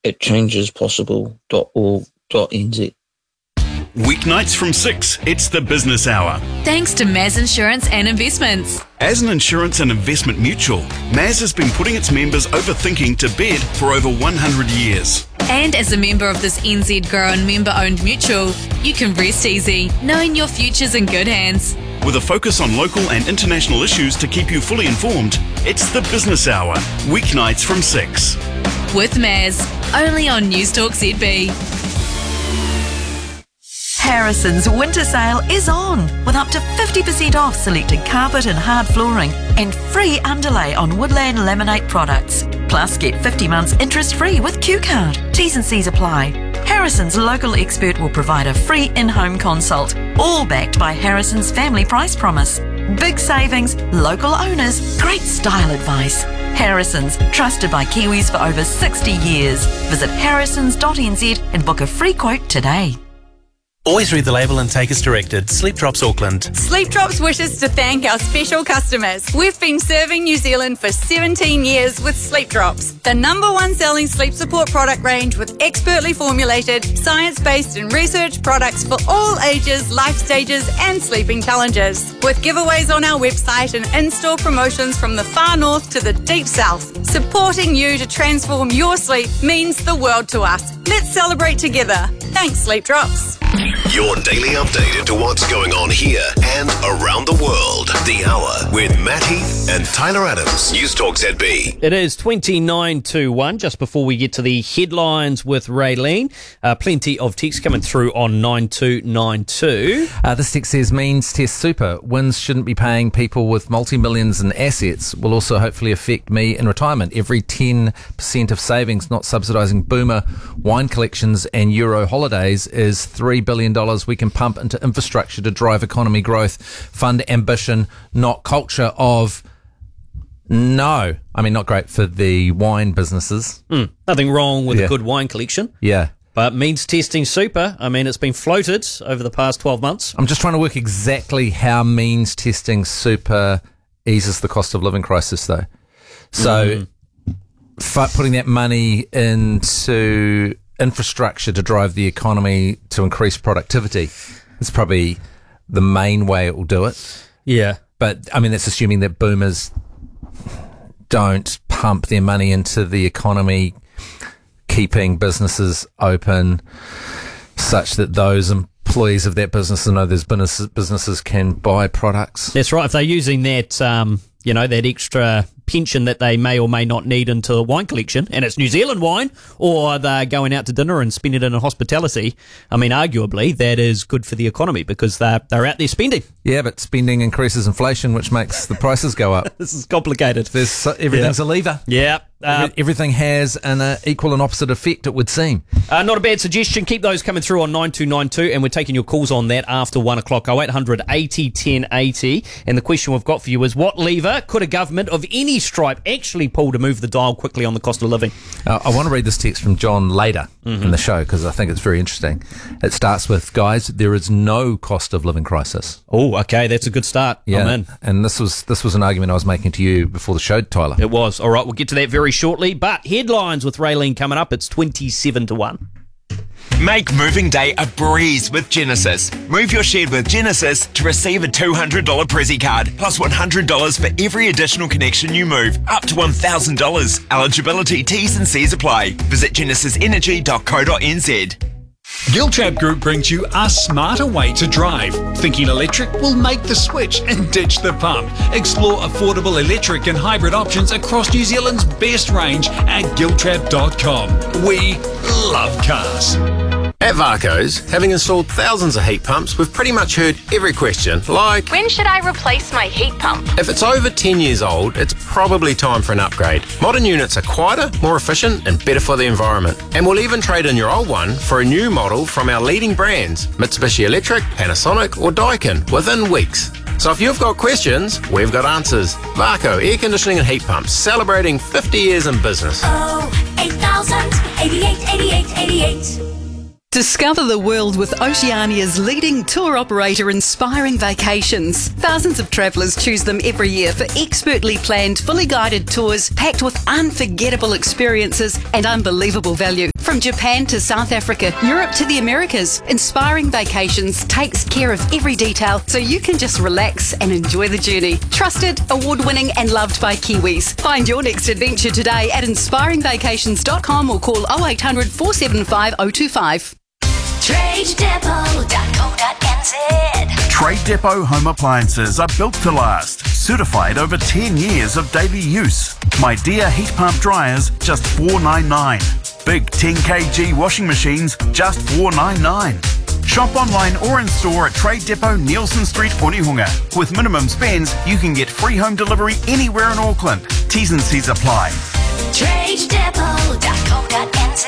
at changespossible.org.nz. Weeknights from 6, it's the Business Hour. Thanks to Maz Insurance and Investments. As an insurance and investment mutual, Maz has been putting its members overthinking to bed for over 100 years. And as a member of this NZ grown member-owned mutual, you can rest easy, knowing your future's in good hands. With a focus on local and international issues to keep you fully informed, it's the Business Hour, weeknights from 6. With Maz, only on Newstalk ZB. Harrison's winter sale is on, with up to 50% off selected carpet and hard flooring and free underlay on Woodland Laminate products. Plus, get 50 months interest-free with Q-Card. T's and C's apply. Harrison's local expert will provide a free in-home consult, all backed by Harrison's Family Price Promise. Big savings, local owners, great style advice. Harrison's, trusted by Kiwis for over 60 years. Visit harrisons.nz and book a free quote today. Always read the label and take as directed. Sleep Drops Auckland. Sleep Drops wishes to thank our special customers. We've been serving New Zealand for 17 years with Sleep Drops, the #1 selling sleep support product range with expertly formulated, science-based and research products for all ages, life stages and sleeping challenges. With giveaways on our website and in-store promotions from the far north to the deep south, supporting you to transform your sleep means the world to us. Let's celebrate together. Thanks, Sleep Drops. Your daily update into what's going on here and around the world. The Hour with Matt Heath and Tyler Adams. Newstalk ZB. It is 29 to 1, just before we get to the headlines with Raylene. Plenty of text coming through on 9292. This text says, means test super. Wins shouldn't be paying people with multi-millions in assets. Will also hopefully affect me in retirement. Every 10% of savings not subsidising boomer wine collections and Euro holidays is $3 billion we can pump into infrastructure to drive economy growth, fund ambition, not culture of no. I mean, not great for the wine businesses. Nothing wrong with a good wine collection. Yeah. But means testing super, I mean, it's been floated over the past 12 months. I'm just trying to work exactly how means testing super eases the cost of living crisis, though. So putting that money into infrastructure to drive the economy to increase productivity is probably the main way it will do it. Yeah. But, I mean, that's assuming that boomers don't pump their money into the economy, keeping businesses open such that those employees of that business and those businesses can buy products. That's right. If they're using that, that extra pension that they may or may not need into a wine collection, and it's New Zealand wine, or they're going out to dinner and spending it in hospitality, I mean, arguably, that is good for the economy because they're out there spending. Yeah, but spending increases inflation, which makes the prices go up. This is complicated. Everything's a lever. Yeah. Everything has an equal and opposite effect, it would seem. Not a bad suggestion. Keep those coming through on 9292, and we're taking your calls on that after 1 o'clock. 0800 80 1080. And the question we've got for you is, what lever could a government of any stripe actually pull to move the dial quickly on the cost of living? I want to read this text from John later in the show because I think it's very interesting. It starts with, guys, there is no cost of living crisis. Oh, okay, that's a good start. Yeah, I'm in. And this was an argument I was making to you before the show, Tyler. It was. All right, we'll get to that very shortly. But headlines with Raylene coming up. It's 27 to 1. Make moving day a breeze with Genesis. Move your shed with Genesis to receive a $200 Prezzy card, plus $100 for every additional connection you move, up to $1,000. Eligibility T's and C's apply. Visit genesisenergy.co.nz. Giltrap Group brings you a smarter way to drive. Thinking electric? Will make the switch and ditch the pump. Explore affordable electric and hybrid options across New Zealand's best range at giltrap.com. We love cars. At Varco's, having installed thousands of heat pumps, we've pretty much heard every question, like, when should I replace my heat pump? If it's over 10 years old, it's probably time for an upgrade. Modern units are quieter, more efficient, and better for the environment. And we'll even trade in your old one for a new model from our leading brands, Mitsubishi Electric, Panasonic, or Daikin, within weeks. So if you've got questions, we've got answers. Varco Air Conditioning and Heat Pumps, celebrating 50 years in business. Oh, 8,000, 88, 88, 88. Discover the world with Oceania's leading tour operator, Inspiring Vacations. Thousands of travellers choose them every year for expertly planned, fully guided tours packed with unforgettable experiences and unbelievable value. From Japan to South Africa, Europe to the Americas, Inspiring Vacations takes care of every detail so you can just relax and enjoy the journey. Trusted, award-winning and loved by Kiwis. Find your next adventure today at inspiringvacations.com or call 0800 475 025. TradeDepot.co.nz. Trade Depot home appliances are built to last. Certified over 10 years of daily use. My Dear heat pump dryers, just $4.99. Big 10 kg washing machines, just $4.99. Shop online or in store at Trade Depot, Nielsen Street, Onehunga. With minimum spends, you can get free home delivery anywhere in Auckland. T's and C's apply. TradeDepot.co.nz.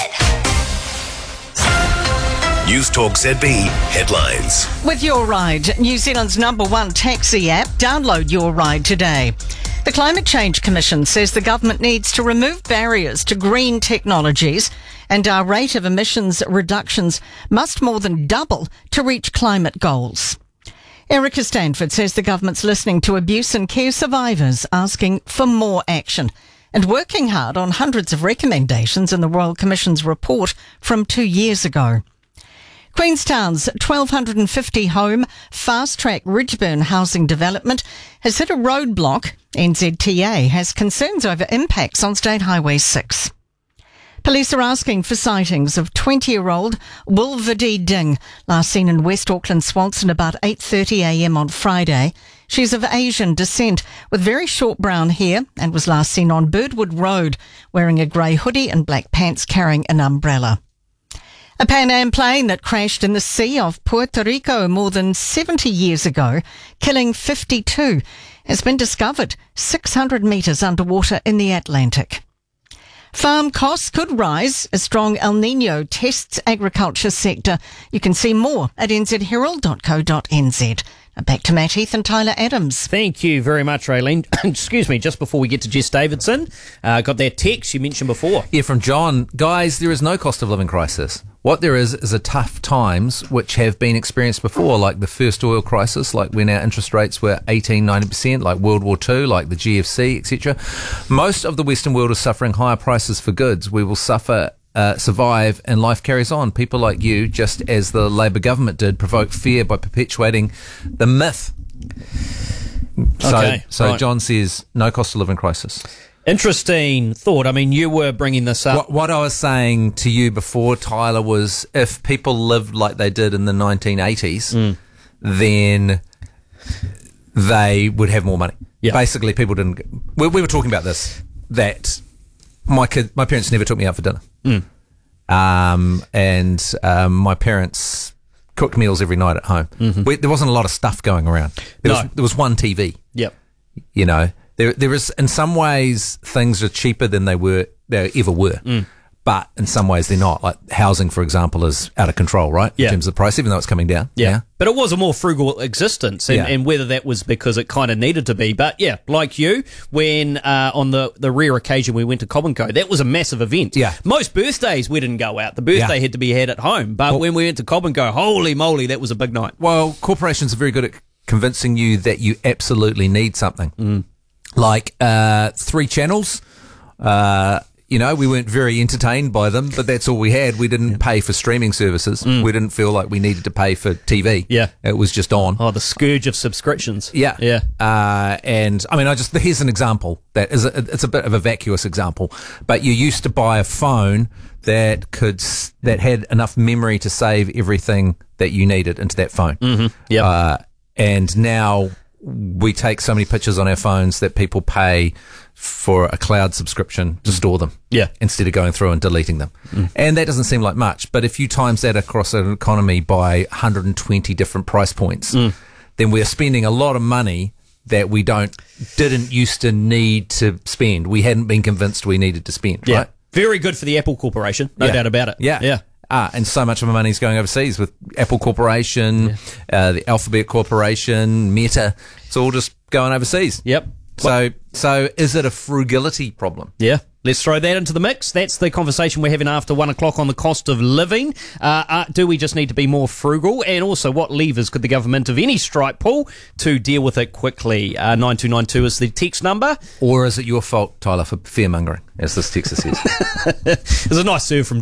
News Talk ZB headlines. With Your Ride, New Zealand's #1 taxi app, download Your Ride today. The Climate Change Commission says the government needs to remove barriers to green technologies, and our rate of emissions reductions must more than double to reach climate goals. Erica Stanford says the government's listening to abuse and care survivors, asking for more action and working hard on hundreds of recommendations in the Royal Commission's report from 2 years ago. Queenstown's 1,250 home fast-track Ridgeburn housing development has hit a roadblock. NZTA has concerns over impacts on State Highway 6. Police are asking for sightings of 20-year-old Wolverdee Ding, last seen in West Auckland Swanson about 8:30am on Friday. She's of Asian descent with very short brown hair and was last seen on Birdwood Road wearing a grey hoodie and black pants carrying an umbrella. A Pan Am plane that crashed in the sea off Puerto Rico more than 70 years ago, killing 52, has been discovered 600 metres underwater in the Atlantic. Farm costs could rise as strong El Niño tests agriculture sector. You can see more at nzherald.co.nz. Back to Matt Heath and Tyler Adams. Thank you very much, Raylene. Excuse me, just before we get to Jess Davidson, got that text you mentioned before. Yeah, from John. Guys, there is no cost of living crisis. What there is a tough times which have been experienced before, like the first oil crisis, like when our interest rates were 18-19%, like World War II, like the GFC, etc. Most of the Western world is suffering higher prices for goods. We will survive, and life carries on. People like you, just as the Labour government did, provoke fear by perpetuating the myth. So right. John says, no cost of living crisis. Interesting thought. I mean, you were bringing this up. What I was saying to you before, Tyler, was if people lived like they did in the 1980s, then they would have more money. Yeah. Basically, people didn't... We were talking about this, that my parents never took me out for dinner. And my parents cooked meals every night at home. There wasn't a lot of stuff going around. There was one TV. Yep. You know, there is, in some ways, things are cheaper than they ever were. But in some ways they're not. Like housing, for example, is out of control, right? Yeah. In terms of the price, even though it's coming down. Yeah. But it was a more frugal existence, and whether that was because it kind of needed to be. But yeah, like you, when on the rare occasion we went to Cobb & Co, that was a massive event. Yeah. Most birthdays we didn't go out. The birthday had to be had at home. But when we went to Cobb & Co, holy moly, that was a big night. Well, corporations are very good at convincing you that you absolutely need something. Like 3 channels. You know, we weren't very entertained by them, but that's all we had. We didn't pay for streaming services. We didn't feel like we needed to pay for TV. Yeah. It was just on. Oh, the scourge of subscriptions. Yeah. Yeah. And I mean, here's an example that is it's a bit of a vacuous example, but you used to buy a phone that had enough memory to save everything that you needed into that phone. And now we take so many pictures on our phones that people pay for a cloud subscription to store them. Yeah. Instead of going through and deleting them. And that doesn't seem like much, but if you times that across an economy by 120 different price points, then we're spending a lot of money that we didn't used to need to spend. We hadn't been convinced we needed to spend, right? Very good for the Apple Corporation, no doubt about it. Yeah. And so much of my money's going overseas with Apple Corporation, the Alphabet Corporation, Meta. It's all just going overseas. Yep. So is it a frugality problem? Yeah. Let's throw that into the mix. That's the conversation we're having after 1 o'clock on the cost of living. Do we just need to be more frugal? And also, what levers could the government of any stripe pull to deal with it quickly? 9292 is the text number. Or is it your fault, Tyler, for fear-mongering, as this texter says? There's a nice serve from